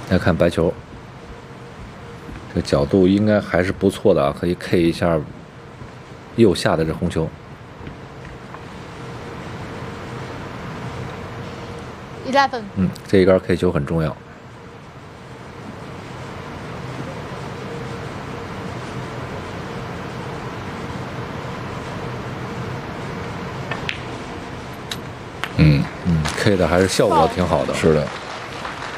来看白球，这角度应该还是不错的啊，可以 K 一下右下的这红球。 11。 这一杆 K 球很重要。K 的还是效果挺好的。 是的。